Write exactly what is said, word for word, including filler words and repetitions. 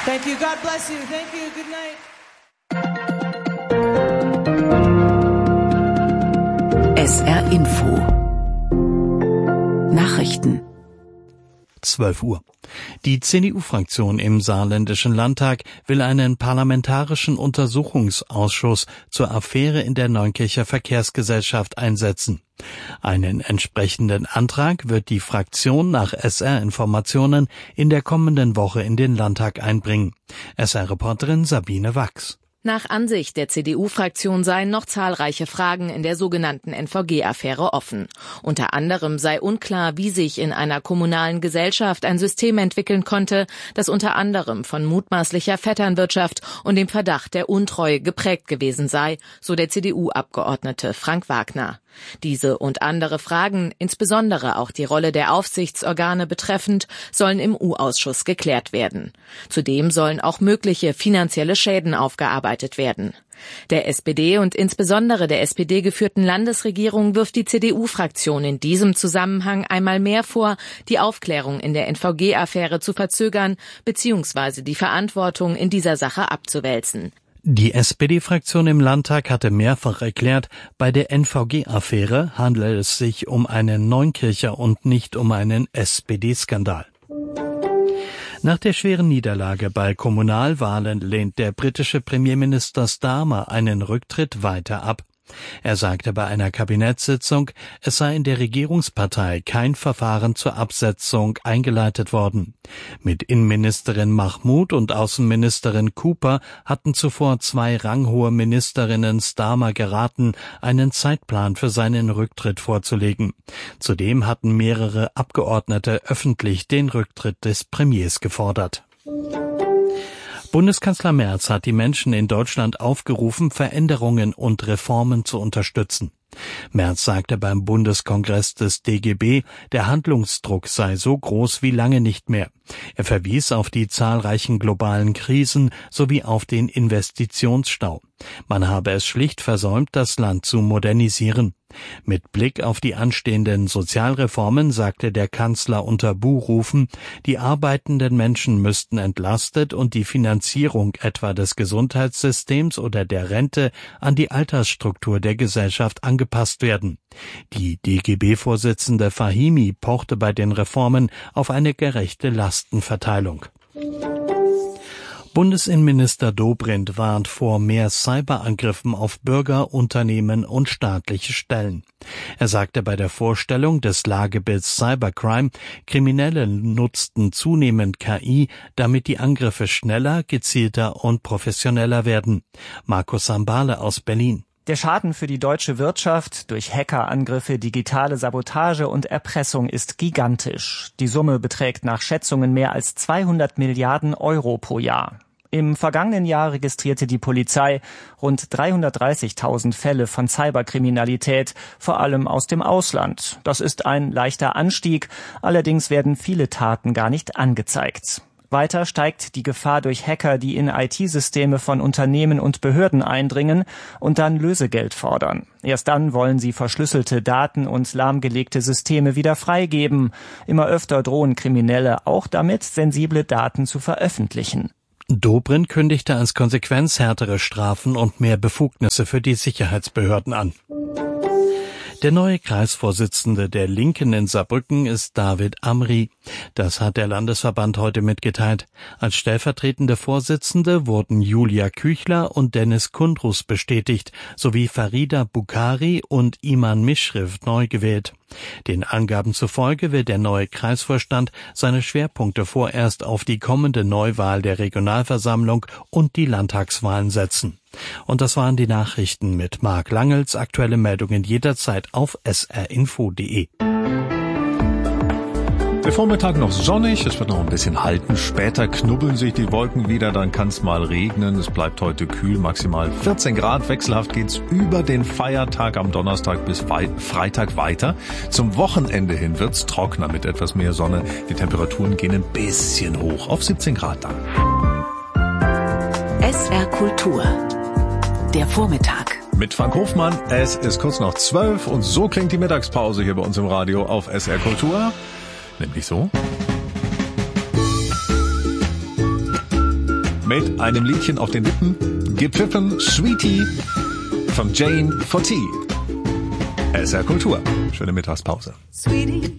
Thank you. God bless you. Thank you. Good night. S R Info Nachrichten zwölf Uhr. Die C D U-Fraktion im Saarländischen Landtag will einen parlamentarischen Untersuchungsausschuss zur Affäre in der Neunkircher Verkehrsgesellschaft einsetzen. Einen entsprechenden Antrag wird die Fraktion nach S R-Informationen in der kommenden Woche in den Landtag einbringen. S R-Reporterin Sabine Wachs. Nach Ansicht der C D U-Fraktion seien noch zahlreiche Fragen in der sogenannten N V G-Affäre offen. Unter anderem sei unklar, wie sich in einer kommunalen Gesellschaft ein System entwickeln konnte, das unter anderem von mutmaßlicher Vetternwirtschaft und dem Verdacht der Untreue geprägt gewesen sei, so der C D U-Abgeordnete Frank Wagner. Diese und andere Fragen, insbesondere auch die Rolle der Aufsichtsorgane betreffend, sollen im U-Ausschuss geklärt werden. Zudem sollen auch mögliche finanzielle Schäden aufgearbeitet werden. Der S P D und insbesondere der S P D geführten Landesregierung wirft die C D U-Fraktion in diesem Zusammenhang einmal mehr vor, die Aufklärung in der N V G-Affäre zu verzögern bzw. die Verantwortung in dieser Sache abzuwälzen. Die S P D-Fraktion im Landtag hatte mehrfach erklärt, bei der N V G-Affäre handele es sich um einen Neunkircher und nicht um einen S P D-Skandal. Nach der schweren Niederlage bei Kommunalwahlen lehnt der britische Premierminister Starmer einen Rücktritt weiter ab. Er sagte bei einer Kabinettssitzung, es sei in der Regierungspartei kein Verfahren zur Absetzung eingeleitet worden. Mit Innenministerin Mahmood und Außenministerin Cooper hatten zuvor zwei ranghohe Ministerinnen Starmer geraten, einen Zeitplan für seinen Rücktritt vorzulegen. Zudem hatten mehrere Abgeordnete öffentlich den Rücktritt des Premiers gefordert. Bundeskanzler Merz hat die Menschen in Deutschland aufgerufen, Veränderungen und Reformen zu unterstützen. Merz sagte beim Bundeskongress des D G B, der Handlungsdruck sei so groß wie lange nicht mehr. Er verwies auf die zahlreichen globalen Krisen sowie auf den Investitionsstau. Man habe es schlicht versäumt, das Land zu modernisieren. Mit Blick auf die anstehenden Sozialreformen sagte der Kanzler unter Buhrufen, die arbeitenden Menschen müssten entlastet und die Finanzierung etwa des Gesundheitssystems oder der Rente an die Altersstruktur der Gesellschaft angepasst werden. Die D G B-Vorsitzende Fahimi pochte bei den Reformen auf eine gerechte Lastenverteilung. Bundesinnenminister Dobrindt warnt vor mehr Cyberangriffen auf Bürger, Unternehmen und staatliche Stellen. Er sagte bei der Vorstellung des Lagebilds Cybercrime, Kriminelle nutzten zunehmend K I, damit die Angriffe schneller, gezielter und professioneller werden. Markus Sambale aus Berlin. Der Schaden für die deutsche Wirtschaft durch Hackerangriffe, digitale Sabotage und Erpressung ist gigantisch. Die Summe beträgt nach Schätzungen mehr als zweihundert Milliarden Euro pro Jahr. Im vergangenen Jahr registrierte die Polizei rund dreihundertdreißigtausend Fälle von Cyberkriminalität, vor allem aus dem Ausland. Das ist ein leichter Anstieg, allerdings werden viele Taten gar nicht angezeigt. Weiter steigt die Gefahr durch Hacker, die in I T-Systeme von Unternehmen und Behörden eindringen und dann Lösegeld fordern. Erst dann wollen sie verschlüsselte Daten und lahmgelegte Systeme wieder freigeben. Immer öfter drohen Kriminelle auch damit, sensible Daten zu veröffentlichen. Dobrindt kündigte als Konsequenz härtere Strafen und mehr Befugnisse für die Sicherheitsbehörden an. Der neue Kreisvorsitzende der Linken in Saarbrücken ist David Amri. Das hat der Landesverband heute mitgeteilt. Als stellvertretende Vorsitzende wurden Julia Küchler und Dennis Kundrus bestätigt, sowie Farida Bukhari und Iman Mischriv neu gewählt. Den Angaben zufolge will der neue Kreisvorstand seine Schwerpunkte vorerst auf die kommende Neuwahl der Regionalversammlung und die Landtagswahlen setzen. Und das waren die Nachrichten mit Marc Langels. Aktuelle Meldungen jederzeit auf s r info punkt d e. Der Vormittag noch sonnig, es wird noch ein bisschen halten. Später knubbeln sich die Wolken wieder, dann kann es mal regnen. Es bleibt heute kühl, maximal vierzehn Grad. Wechselhaft geht's über den Feiertag am Donnerstag bis Freitag weiter. Zum Wochenende hin wird's trockener mit etwas mehr Sonne. Die Temperaturen gehen ein bisschen hoch, auf siebzehn Grad dann. S R Kultur. Der Vormittag. Mit Frank Hofmann, es ist kurz nach zwölf und so klingt die Mittagspause hier bei uns im Radio auf S R Kultur. Nämlich so. mit einem Liedchen auf den Lippen. Gepfiffen Sweetie von Jane for Tea. S R Kultur. Schöne Mittagspause. Sweetie.